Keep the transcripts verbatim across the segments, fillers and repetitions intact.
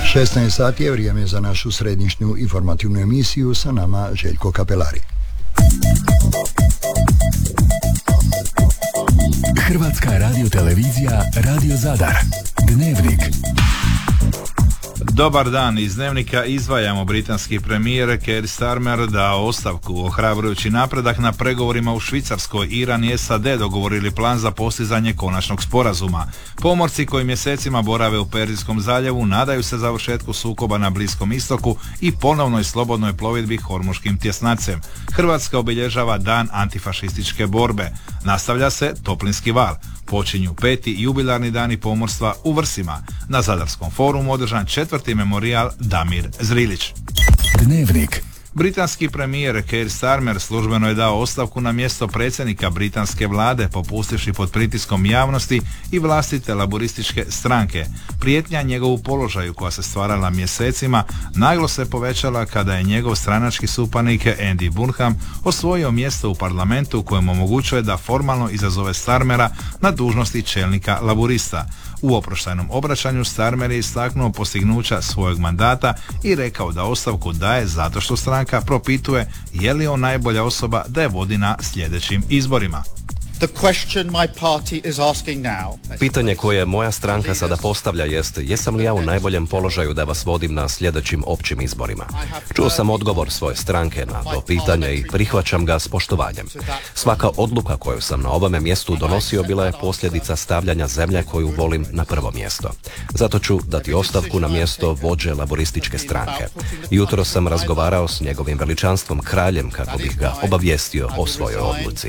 šesnaest sati je vrijeme za našu središnju informativnu emisiju, sa nama Željko Kapelari. Hrvatska radiotelevizija, Radio Zadar. Dnevnik. Dobar dan, iz Dnevnika izdvajamo. Britanski premijer Keir Starmer dao ostavku. Ohrabrujući napredak na pregovorima u Švicarskoj, Iran i S A D dogovorili plan za postizanje konačnog sporazuma. Pomorci koji mjesecima borave u Perzijskom zaljevu nadaju se završetku sukoba na Bliskom istoku i ponovnoj slobodnoj plovidbi Hormuškim tjesnacem. Hrvatska obilježava dan antifašističke borbe. Nastavlja se toplinski val. Počinju peti jubilarni dani pomorstva u Vrsima. Na Zadarskom forumu održan četvrti memorijal Damir Zrilić. Dnevnik. Britanski premijer Keir Starmer službeno je dao ostavku na mjesto predsjednika britanske vlade, popustivši pod pritiskom javnosti i vlastite laborističke stranke. Prijetnja njegovu položaju, koja se stvarala mjesecima, naglo se povećala kada je njegov stranački suparnik Andy Burnham osvojio mjesto u parlamentu kojem omogućuje da formalno izazove Starmera na dužnosti čelnika laborista. U oproštajnom obraćanju Starmer je istaknuo postignuća svojeg mandata i rekao da ostavku daje zato što stranka propituje je li on najbolja osoba da je vodi na sljedećim izborima. Pitanje koje moja stranka sada postavlja jest, jesam li ja u najboljem položaju da vas vodim na sljedećim općim izborima? Čuo sam odgovor svoje stranke na to pitanje i prihvaćam ga s poštovanjem. Svaka odluka koju sam na ovome mjestu donosio bila je posljedica stavljanja zemlje koju volim na prvo mjesto. Zato ću dati ostavku na mjesto vođe laborističke stranke. Jutro sam razgovarao s njegovim veličanstvom kraljem kako bih ga obavijestio o svojoj odluci.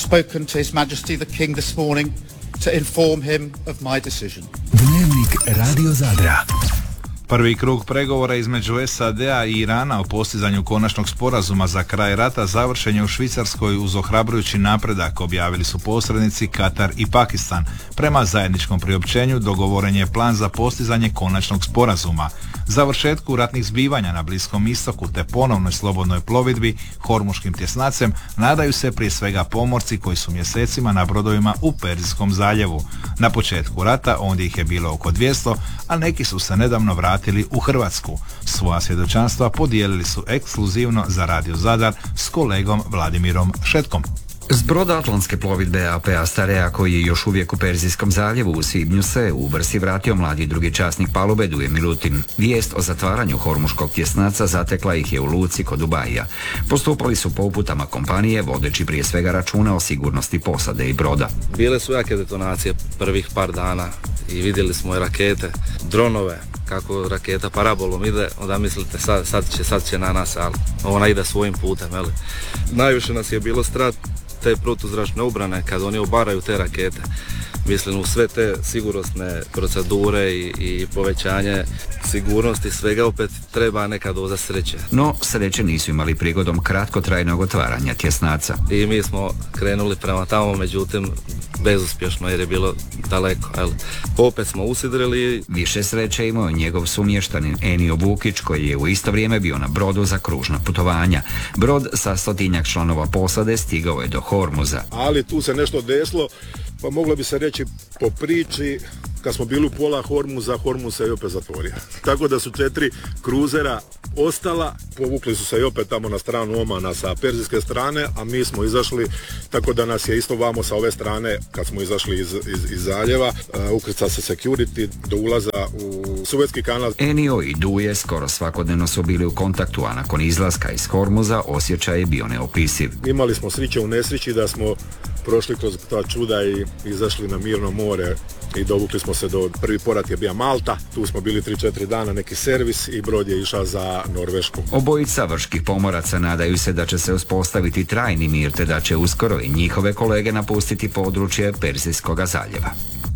Majesty the King this morning to inform him of my decision. Dnevnik Radio Zadra. Prvi krug pregovora između S A D-a i Irana o postizanju konačnog sporazuma za kraj rata završen je u Švicarskoj uz ohrabrujući napredak, objavili su posrednici Katar i Pakistan. Prema zajedničkom priopćenju dogovoren je plan za postizanje konačnog sporazuma. Završetku ratnih zbivanja na Bliskom istoku te ponovnoj slobodnoj plovidbi Hormuškim tjesnacem nadaju se prije svega pomorci koji su mjesecima na brodovima u Perzijskom zaljevu. Na početku rata ondje ih je bilo oko dvjesto, a neki su se nedavno vratili u Hrvatsku. Svoja svjedočanstva podijelili su ekskluzivno za Radio Zadar s kolegom Vladimirom Šetkom. S broda Atlantske plovidbe A P Astarea, koji je još uvijek u Perzijskom zaljevu, u svibnju se u Vrsi vratio mladi drugi časnik palube Duje Milutin. Vijest o zatvaranju Hormuškog tjesnaca zatekla ih je u luci kod Dubajija. Postupali su po uputama kompanije, vodeći prije svega računa o sigurnosti posade i broda. Bile su jake detonacije prvih par dana i vidjeli smo i rakete, dronove, kako raketa parabolom ide, onda mislite sad, sad, će, sad će na nas, ali ona ide svojim putem. Jeli. Najviše nas je bilo strat te protuzračne obrane kad oni obaraju te rakete. Mislim, u sve te sigurnosne procedure i, i povećanje sigurnosti svega opet treba neka doza sreće. No, sreće nisu imali prigodom kratkotrajnog otvaranja tjesnaca. I mi smo krenuli prema tamo, međutim bezuspješno jer je bilo daleko. Jel? Opet smo usidrili. Više sreće imao njegov sumještanin Enio Bukić, koji je u isto vrijeme bio na brodu za kružna putovanja. Brod sa stotinjak članova posade stigao je do Hormuza. Ali tu se nešto desilo, pa moglo bi se reći po priči, kad smo bili u pola Hormuza, Hormuz se i opet zatvorio. Tako da su četiri kruzera ostala, povukli su se i opet tamo na stranu Omana sa perzijske strane, a mi smo izašli, tako da nas je isto vamo sa ove strane, kad smo izašli iz, iz, iz zaljeva, uh, ukrca se security do ulaza u Suetski kanal. Enio i Duje skoro svakodnevno su bili u kontaktu, a nakon izlaska iz Hormuza osjećaj je bio neopisiv. Imali smo sreće u nesreći da smo prošli kroz ta čuda i izašli na mirno more i dovukli smo se do, prvi porat je bio Malta, tu smo bili tri četiri dana, neki servis i brod je išao za Norvešku. Obojica vrških pomoraca nadaju se da će se uspostaviti trajni mir, te da će uskoro i njihove kolege napustiti područje Perzijskog zaljeva.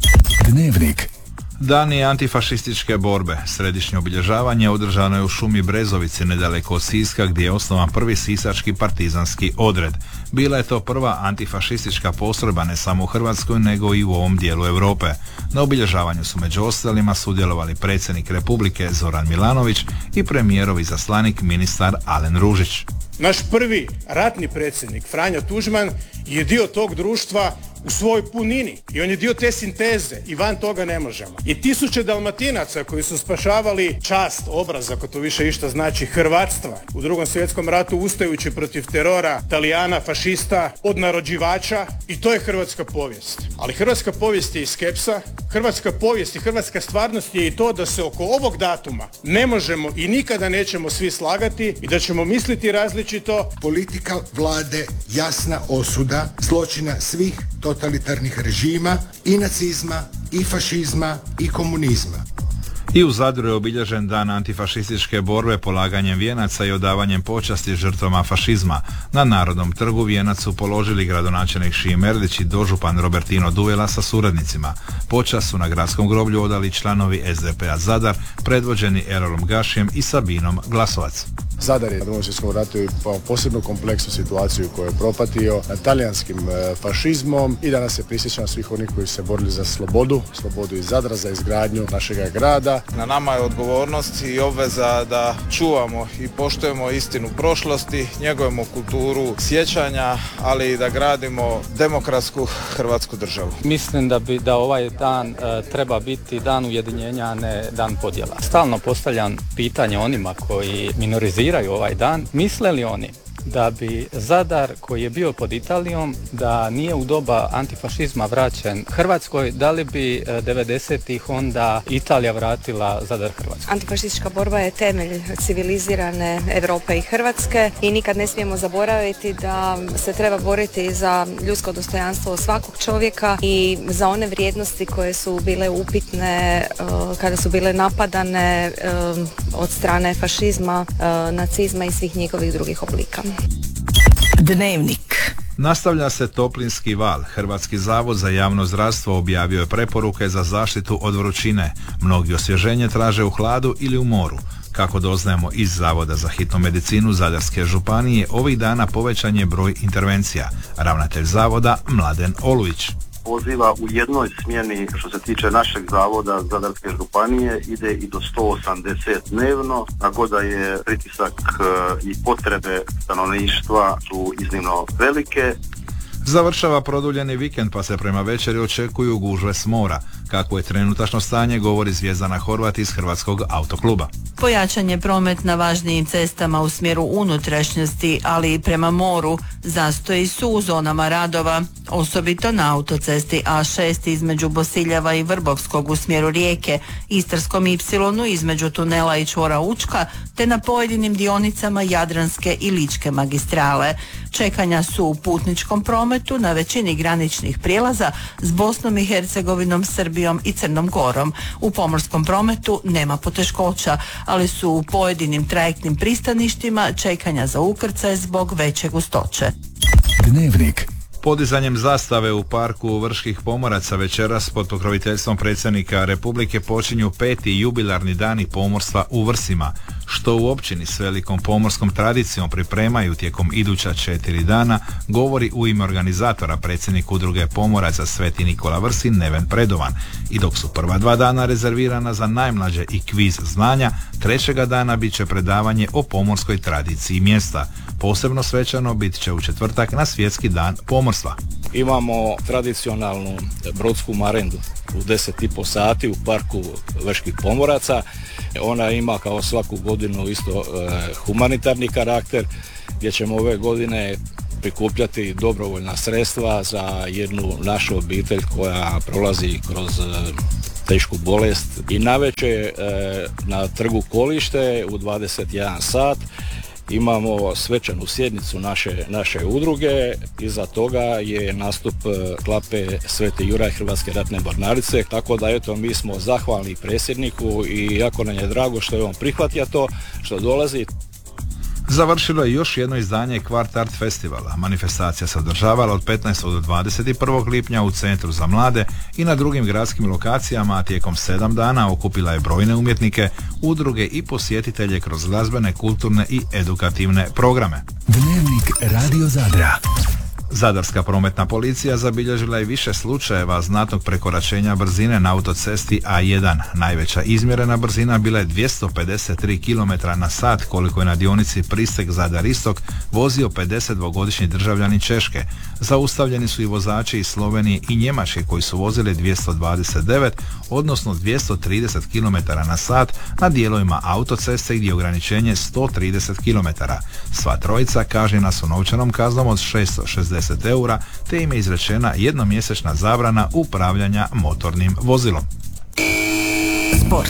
Dnevnik. Dani antifašističke borbe. Središnje obilježavanje održano je u šumi Brezovice nedaleko od Siska, gdje je osnovan prvi sisački partizanski odred. Bila je to prva antifašistička postrojba ne samo u Hrvatskoj nego i u ovom dijelu Europe. Na obilježavanju su među ostalima sudjelovali predsjednik Republike Zoran Milanović i premijerov izaslanik ministar Alen Ružić. Naš prvi ratni predsjednik Franjo Tuđman je dio tog društva u svojoj punini i on je dio te sinteze i van toga ne možemo. I tisuće Dalmatinaca koji su spašavali čast, obraz, ako to više išta znači, hrvatstva u Drugom svjetskom ratu ustajući protiv terora Talijana, fašista, odnarođivača, i to je hrvatska povijest. Ali hrvatska povijest je i skepsa, hrvatska povijest i hrvatska stvarnost je i to da se oko ovog datuma ne možemo i nikada nećemo svi slagati i da ćemo misliti različito. Politika vlade, jasna osuda zločina svih totalitarnih režima i nacizma i fašizma i komunizma. I u Zadru je obilježen dan antifašističke borbe polaganjem vijenaca i odavanjem počasti žrtvama fašizma. Na Narodnom trgu vijenac su položili gradonačelnik Šime Erlić i dožupan Robertino Dujela sa suradnicima. Počast su na gradskom groblju odali članovi es de pe a Zadar, predvođeni Erolom Gašijem i Sabinom Glasovac. Zadar je u Drugom svjetskom ratu imao posebno kompleksnu situaciju koju je propatio talijanskim fašizmom i danas se prisjećam svih onih koji se borili za slobodu, slobodu iz Zadra, za izgradnju našega grada. Na nama je odgovornost i obveza da čuvamo i poštujemo istinu prošlosti, njegujemo kulturu sjećanja, ali i da gradimo demokratsku hrvatsku državu. Mislim da bi da ovaj dan e, treba biti dan ujedinjenja, a ne dan podjela. Stalno postavljam pitanje onima koji minoriziraju ovaj dan, misle li oni da bi Zadar, koji je bio pod Italijom, da nije u doba antifašizma vraćen Hrvatskoj, da li bi devedesetih onda Italija vratila Zadar Hrvatskoj? Antifašistička borba je temelj civilizirane Europe i Hrvatske i nikad ne smijemo zaboraviti da se treba boriti za ljudsko dostojanstvo svakog čovjeka i za one vrijednosti koje su bile upitne uh, kada su bile napadane uh, od strane fašizma, uh, nacizma i svih njihovih drugih oblika. Dnevnik. Nastavlja se toplinski val. Hrvatski zavod za javno zdravstvo objavio je preporuke za zaštitu od vrućine. Mnogi osvježenje traže u hladu ili u moru. Kako doznajemo iz Zavoda za hitnu medicinu Zadarske županije, ovih dana povećan je broj intervencija. Ravnatelj zavoda Mladen Olujić. Poziva u jednoj smjeni što se tiče našeg zavoda Zadarske županije ide i do sto osamdeset dnevno, tako da je pritisak i potrebe stanovništva su iznimno velike. Završava produljeni vikend pa se prema večeri očekuju gužve s mora. Kako je trenutačno stanje, govori Zvjezdana Horvat iz Hrvatskog autokluba. Pojačan je promet na važnijim cestama u smjeru unutrašnjosti, ali i prema moru. Zastoji su u zonama radova, osobito na autocesti A šest između Bosiljeva i Vrbovskog u smjeru Rijeke, Istarskom ipsilonu između tunela i čvora Učka, te na pojedinim dionicama Jadranske i Ličke magistrale. Čekanja su u putničkom prometu na većini graničnih prijelaza s Bosnom i Hercegovinom, Srbijom i Crnom Gorom. U pomorskom prometu nema poteškoća, ali su u pojedinim trajektnim pristaništima čekanja za ukrcaj zbog veće gustoće. Dnevnik. Podizanjem zastave u parku Vrških pomoraca večeras pod pokroviteljstvom predsjednika Republike počinju peti jubilarni dani pomorstva u Vrsima, što u općini s velikom pomorskom tradicijom pripremaju tijekom iduća četiri dana, govori u ime organizatora predsjednik Udruge pomoraca Sveti Nikola Vrsin Neven Predovan. I dok su prva dva dana rezervirana za najmlađe i kviz znanja, trećega dana bit će predavanje o pomorskoj tradiciji mjesta. Posebno svečano bit će u četvrtak na Svjetski dan pomorstva. Imamo tradicionalnu brodsku marendu u deset i po sati u parku Vrških pomoraca. Ona ima kao svaku godinu isto e, humanitarni karakter, gdje ćemo ove godine prikupljati dobrovoljna sredstva za jednu našu obitelj koja prolazi kroz e, tešku bolest. I navečer e, na trgu Kolište u dvadeset jedan sat imamo svečanu sjednicu naše, naše udruge. Iza toga je nastup klape Sveti Juraj Hrvatske ratne mornarice, tako da eto mi smo zahvalni predsjedniku i jako nam je drago što je on prihvatio to, što dolazi. Završilo je još jedno izdanje Kvart Art Festivala. Manifestacija se održavala od petnaestog do dvadeset prvog lipnja u Centru za mlade i na drugim gradskim lokacijama, a tijekom sedam dana okupila je brojne umjetnike, udruge i posjetitelje kroz glazbene, kulturne i edukativne programe. Dnevnik Radio Zadra. Zadarska prometna policija zabilježila je više slučajeva znatnog prekoračenja brzine na autocesti A jedan. Najveća izmjerena brzina bila je dvjesto pedeset tri kilometra na sat, koliko je na dionici Pristeg Zadar Istok vozio pedesetdvogodišnji državljanin Češke. Zaustavljeni su i vozači iz Slovenije i Njemačke koji su vozili dvjesto dvadeset devet, odnosno dvjesto trideset kilometara na sat na dijelovima autoceste gdje je ograničenje sto trideset kilometara. Sva trojica kažnjena su novčanom kaznom od šeststo šezdeset eura, te im je izrečena jednomjesečna zabrana upravljanja motornim vozilom. Sport.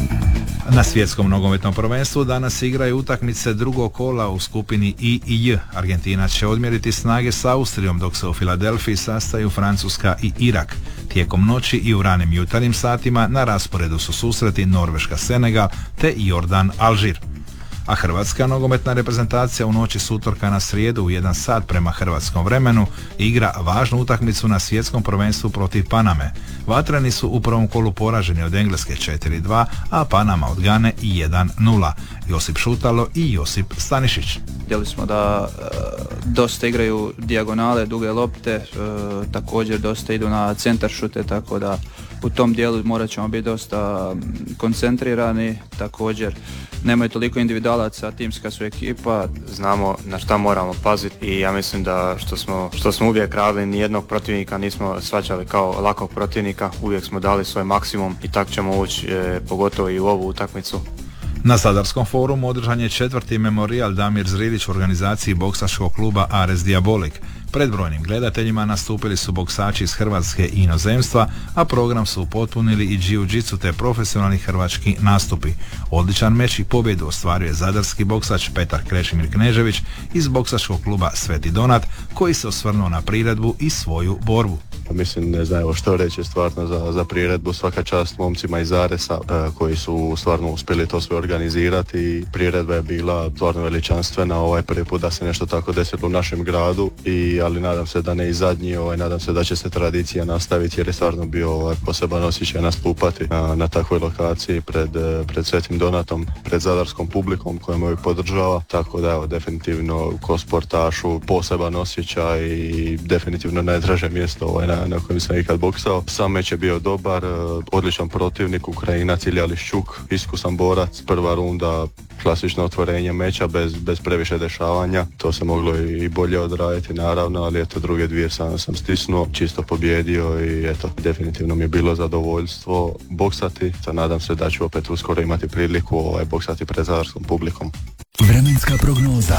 Na svjetskom nogometnom prvenstvu danas igraju utakmice drugog kola u skupini I i J. Argentina će odmjeriti snage s Austrijom, dok se u Filadelfiji sastaju Francuska i Irak. Tijekom noći i u ranim jutarnjim satima na rasporedu su susreti Norveška-Senegal te Jordan-Alžir. A hrvatska nogometna reprezentacija u noći s utorka na srijedu u jedan sat prema hrvatskom vremenu igra važnu utakmicu na svjetskom prvenstvu protiv Paname. Vatreni su u prvom kolu poraženi od Engleske četiri dva, a Panama od Gane jedan nula. Josip Šutalo i Josip Stanišić. Vidjeli smo da e, dosta igraju dijagonale, duge lopte, e, također dosta idu na centar šute, tako da u tom dijelu morat ćemo biti dosta koncentrirani. Također nemaju toliko individualaca, timska su ekipa. Znamo na šta moramo paziti i ja mislim da što smo, što smo uvijek radili, nijednog protivnika nismo shvaćali kao lakog protivnika, uvijek smo dali svoj maksimum i tako ćemo ući e, pogotovo i u ovu utakmicu. Na Zadarskom forumu održan je četvrti memorijal Damir Zrilić u organizaciji boksačkog kluba Ares Diabolik. Pred brojnim gledateljima nastupili su boksači iz Hrvatske i inozemstva, a program su upotpunili i jiu-jitsu te profesionalni hrvački nastupi. Odličan meč i pobjedu ostvario je zadarski boksač Petar Krešimir Knežević iz boksačkog kluba Sveti Donat, koji se osvrnuo na priredbu i svoju borbu. Mislim, ne znam što reći stvarno za, za priredbu, svaka čast momcima iz Aresa e, koji su stvarno uspjeli to sve organizirati i priredba je bila stvarno veličanstvena, ovaj prvi put da se nešto tako desilo u našem gradu, i, ali nadam se da ne i zadnji, ovaj, nadam se da će se tradicija nastaviti jer je stvarno bio ovaj, poseban osjećaj nastupati na, na takvoj lokaciji pred, pred Svetim Donatom, pred zadarskom publikom koja me podržava, tako da evo, definitivno ko sportašu poseban osjećaj i definitivno najdraže mjesto ovaj, na, na kojem sam ikad boksao. Sam meč je bio dobar, odličan protivnik, Ukrajinac Ilija Liščuk, iskusan borac, prva runda, klasično otvorenje meča bez, bez previše dešavanja, to se moglo i bolje odraditi naravno, ali eto druge dvije sam, sam stisnuo, čisto pobjedio i eto, definitivno mi je bilo zadovoljstvo boksati, sa nadam se da ću opet uskoro imati priliku ovaj, boksati pred zadarskom publikom. Vremenska prognoza.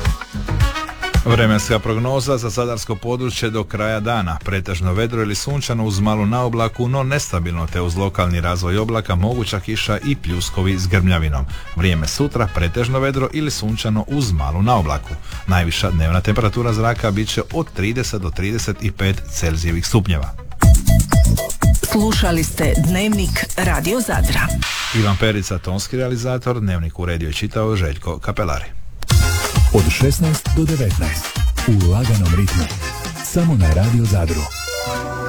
Vremenska prognoza za zadarsko područje do kraja dana. Pretežno vedro ili sunčano uz malu naoblaku, no nestabilno, te uz lokalni razvoj oblaka moguća kiša i pljuskovi s grmljavinom. Vrijeme sutra pretežno vedro ili sunčano uz malu naoblaku. Najviša dnevna temperatura zraka bit će od trideset do trideset pet Celzijevih stupnjeva. Slušali ste Dnevnik Radio Zadra. Ivan Perica, tonski realizator, Dnevnik uredio i čitao Željko Kapelari. Od šesnaest do devetnaest u laganom ritmu. Samo na Radio Zadru.